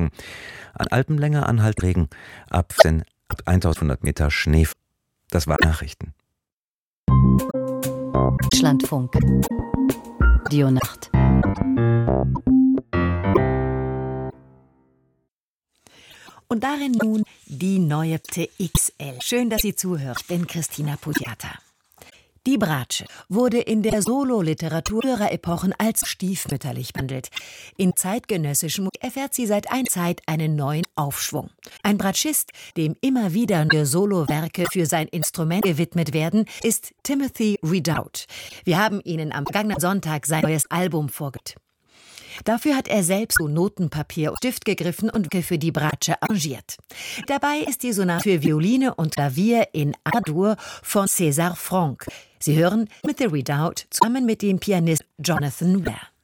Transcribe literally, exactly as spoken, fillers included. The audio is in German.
Tagen. An Alpenlänge anhaltend Regen, ab, ab eintausendfünfhundert Meter Schnee. Das war Nachrichten. Deutschlandfunk. Dionacht. Und darin nun die neue T X L. Schön, dass Sie zuhört. Ich bin Christina Pugliata. Die Bratsche wurde in der Solo-Literatur ihrer Epochen als stiefmütterlich behandelt. In zeitgenössischem erfährt sie seit einer Zeit einen neuen Aufschwung. Ein Bratschist, dem immer wieder neue Solowerke für sein Instrument gewidmet werden, ist Timothy Redoubt. Wir haben Ihnen am vergangenen Sonntag sein neues Album vorgestellt. Dafür hat er selbst zu Notenpapier und Stift gegriffen und für die Bratsche arrangiert. Dabei ist die Sonate für Violine und Klavier in A-Dur von César Franck. Sie hören mit The Redoubt zusammen mit dem Pianist Jonathan Ware.